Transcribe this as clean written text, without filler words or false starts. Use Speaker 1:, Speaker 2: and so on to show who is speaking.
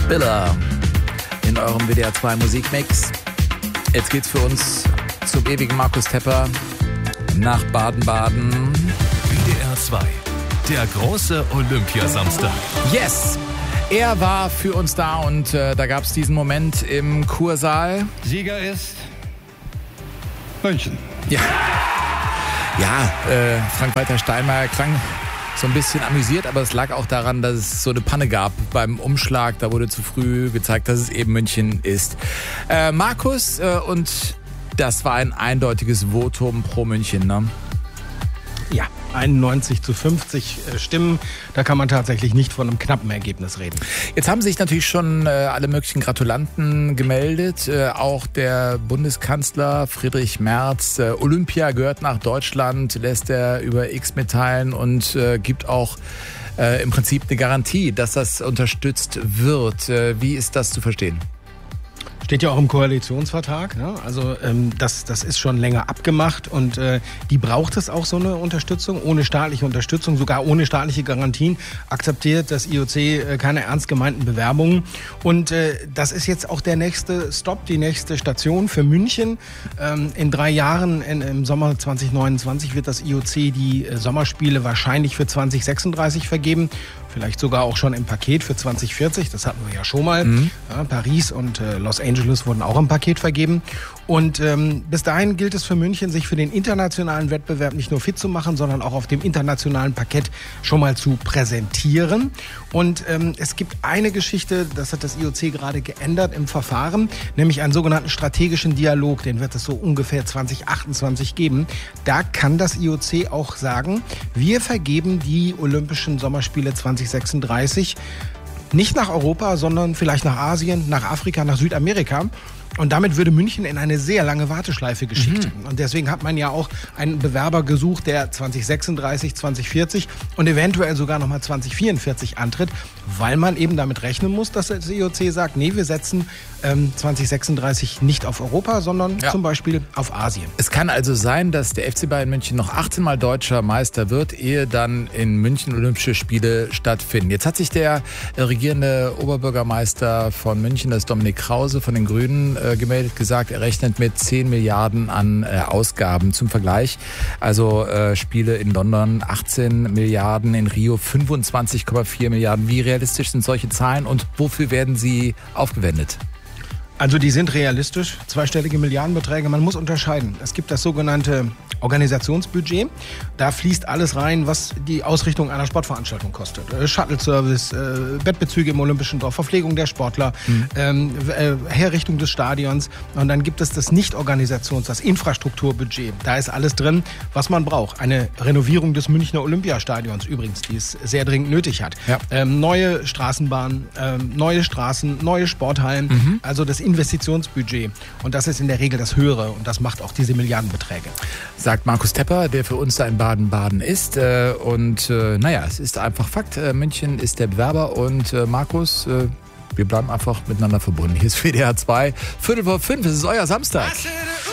Speaker 1: Spiller in eurem WDR 2 Musikmix. Jetzt geht's für uns zum ewigen Markus Tepper nach Baden-Baden.
Speaker 2: WDR 2, der große Olympiasamstag.
Speaker 1: Yes! Er war für uns da und da gab es diesen Moment im Kursaal.
Speaker 3: Sieger ist München.
Speaker 1: Ja, Frank-Walter Steinmeier klang so ein bisschen amüsiert, aber es lag auch daran, dass es so eine Panne gab beim Umschlag. Da wurde zu früh gezeigt, dass es eben München ist. Markus, und das war ein eindeutiges Votum pro München, ne?
Speaker 4: Ja, 91-50 Stimmen. Da kann man tatsächlich nicht von einem knappen Ergebnis reden.
Speaker 1: Jetzt haben sich natürlich schon alle möglichen Gratulanten gemeldet. Auch der Bundeskanzler Friedrich Merz. Olympia gehört nach Deutschland, lässt er über X mitteilen und gibt auch im Prinzip eine Garantie, dass das unterstützt wird. Wie ist das zu verstehen?
Speaker 4: Steht ja auch im Koalitionsvertrag, ne? Also das ist schon länger abgemacht und die braucht es auch, so eine Unterstützung. Ohne staatliche Unterstützung, sogar ohne staatliche Garantien, akzeptiert das IOC keine ernst gemeinten Bewerbungen. Und das ist jetzt auch der nächste Stopp, die nächste Station für München. In 3 Jahren, im Sommer 2029, wird das IOC die Sommerspiele wahrscheinlich für 2036 vergeben. Vielleicht sogar auch schon im Paket für 2040, das hatten wir ja schon mal. Ja, Paris und Los Angeles wurden auch im Paket vergeben. Und bis dahin gilt es für München, sich für den internationalen Wettbewerb nicht nur fit zu machen, sondern auch auf dem internationalen Parkett schon mal zu präsentieren. Und es gibt eine Geschichte, das hat das IOC gerade geändert im Verfahren, nämlich einen sogenannten strategischen Dialog, den wird es so ungefähr 2028 geben. Da kann das IOC auch sagen, wir vergeben die Olympischen Sommerspiele 2036 nicht nach Europa, sondern vielleicht nach Asien, nach Afrika, nach Südamerika. Und damit würde München in eine sehr lange Warteschleife geschickt. Und deswegen hat man ja auch einen Bewerber gesucht, der 2036, 2040 und eventuell sogar nochmal 2044 antritt, weil man eben damit rechnen muss, dass das IOC sagt, nee, wir setzen 2036 nicht auf Europa, sondern zum Beispiel auf Asien.
Speaker 1: Es kann also sein, dass der FC Bayern München noch 18 Mal deutscher Meister wird, ehe dann in München Olympische Spiele stattfinden. Jetzt hat sich der regierende Oberbürgermeister von München, das ist Dominik Krause von den Grünen, gemeldet, gesagt, er rechnet mit 10 Milliarden an Ausgaben zum Vergleich. Also Spiele in London 18 Milliarden, in Rio 25,4 Milliarden. Wie realistisch sind solche Zahlen und wofür werden sie aufgewendet?
Speaker 4: Also die sind realistisch, zweistellige Milliardenbeträge. Man muss unterscheiden. Es gibt das sogenannte Organisationsbudget. Da fließt alles rein, was die Ausrichtung einer Sportveranstaltung kostet. Shuttle-Service, Bettbezüge im Olympischen Dorf, Verpflegung der Sportler, Herrichtung des Stadions. Und dann gibt es das das Infrastrukturbudget. Da ist alles drin, was man braucht. Eine Renovierung des Münchner Olympiastadions übrigens, die es sehr dringend nötig hat. Ja. Neue Straßenbahnen, neue Straßen, neue Sporthallen. Also das Investitionsbudget. Und das ist in der Regel das höhere. Und das macht auch diese Milliardenbeträge.
Speaker 1: Sagt Markus Tepper, der für uns da in Baden-Baden ist. Es ist einfach Fakt. München ist der Bewerber. Und Markus, wir bleiben einfach miteinander verbunden. Hier ist WDR 2, 4:45, es ist euer Samstag.